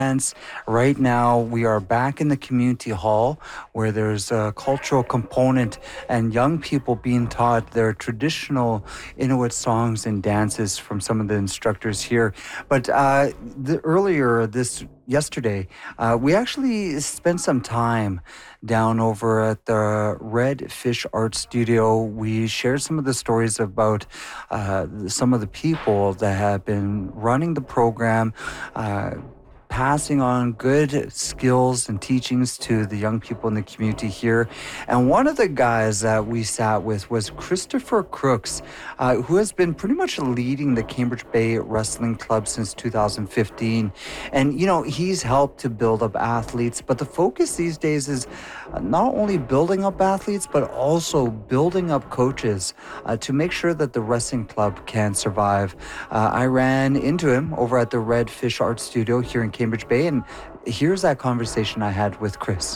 events. Right now, we are back in the community hall where there's a cultural component and young people being taught their traditional Inuit songs and dances from some of the instructors here. But earlier this yesterday, we actually spent some time down over at the Red Fish Art Studio. We shared some of the stories about some of the people that have been running the program, passing on good skills and teachings to the young people in the community here. And one of the guys that we sat with was Christopher Crooks, who has been pretty much leading the Cambridge Bay Wrestling Club since 2015. And, he's helped to build up athletes, but the focus these days is not only building up athletes, but also building up coaches to make sure that the wrestling club can survive. I ran into him over at the Red Fish Art Studio here in Cambridge Bay, and here's that conversation I had with Chris.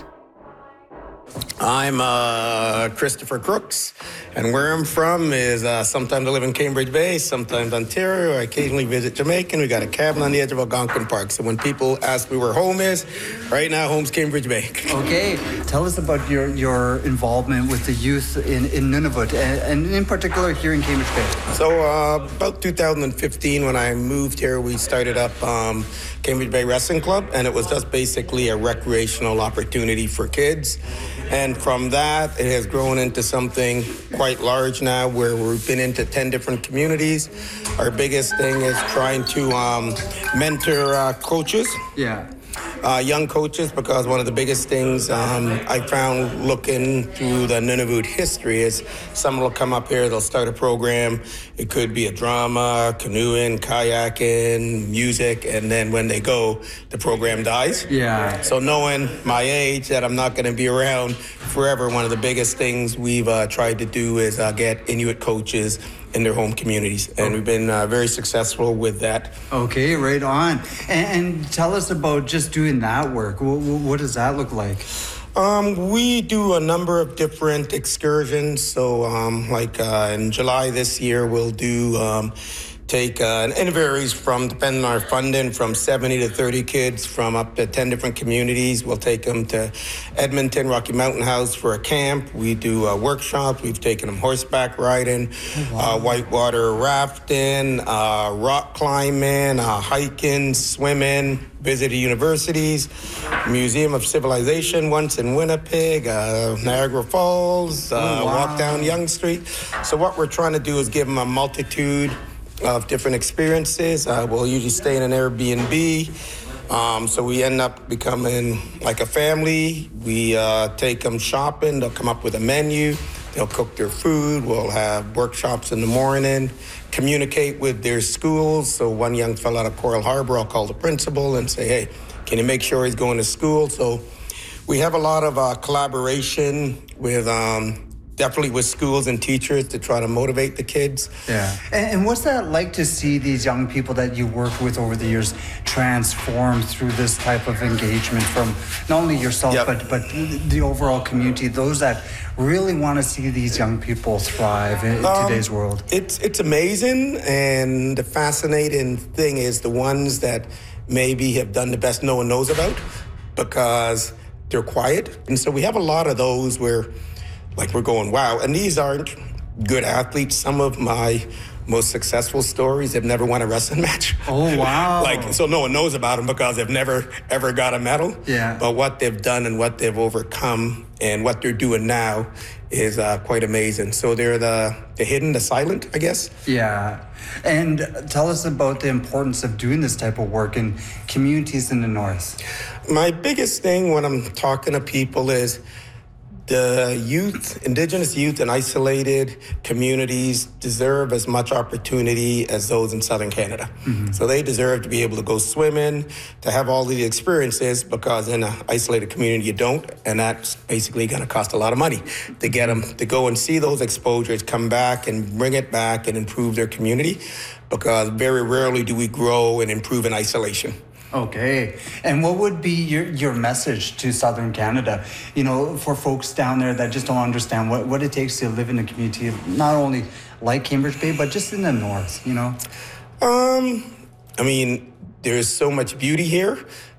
I'm Christopher Crooks, and where I'm from is sometimes I live in Cambridge Bay, sometimes Ontario. I occasionally visit Jamaica, and we got a cabin on the edge of Algonquin Park. So when people ask me where home is, right now home's Cambridge Bay. Okay, tell us about your involvement with the youth in Nunavut, and in particular here in Cambridge Bay. So about 2015, when I moved here, we started up Cambridge Bay Wrestling Club, and it was just basically a recreational opportunity for kids. And from that, it has grown into something quite large now where we've been into 10 different communities. Our biggest thing is trying to mentor coaches. Yeah. Young coaches, because one of the biggest things I found looking through the Nunavut history is someone will come up here, they'll start a program. It could be a drama, canoeing, kayaking, music, and then when they go, the program dies. Yeah. So knowing my age, that I'm not going to be around forever, one of the biggest things we've tried to do is get Inuit coaches in their home communities, and we've been very successful with that. Okay, right on. And tell us about just doing that work. What does that look like? We do a number of different excursions. So in July this year, we'll do and it varies from, depending on our funding, from 70 to 30 kids from up to 10 different communities. We'll take them to Edmonton, Rocky Mountain House for a camp. We do workshops. We've taken them horseback riding, whitewater rafting, rock climbing, hiking, swimming, visited universities, Museum of Civilization once in Winnipeg, Niagara Falls, walk down Yonge Street. So what we're trying to do is give them a multitude of different experiences. We'll usually stay in an Airbnb. So we end up becoming like a family. We take them shopping. They'll come up with a menu. They'll cook their food. We'll have workshops in the morning, communicate with their schools. So one young fellow out of Coral Harbor, I'll call the principal and say, hey, can you make sure he's going to school? So we have a lot of collaboration with definitely with schools and teachers to try to motivate the kids. Yeah. And what's that like to see these young people that you worked with over the years transform through this type of engagement from not only yourself, but the overall community, those that really want to see these young people thrive in today's world? It's amazing, and the fascinating thing is the ones that maybe have done the best no one knows about because they're quiet. And so we have a lot of those where we're going, wow. And these aren't good athletes. Some of my most successful stories have never won a wrestling match. Oh, wow. So no one knows about them because they've never, ever got a medal. Yeah. But what they've done and what they've overcome and what they're doing now is quite amazing. So they're the hidden, the silent, I guess. Yeah. And tell us about the importance of doing this type of work in communities in the North. My biggest thing when I'm talking to people is the youth, Indigenous youth in isolated communities deserve as much opportunity as those in Southern Canada. Mm-hmm. So they deserve to be able to go swimming, to have all these experiences, because in an isolated community you don't, and that's basically going to cost a lot of money to get them to go and see those exposures, come back and bring it back and improve their community, because very rarely do we grow and improve in isolation. Okay. And what would be your message to Southern Canada, for folks down there that just don't understand what it takes to live in a community not only like Cambridge Bay, but just in the North, there's so much beauty here,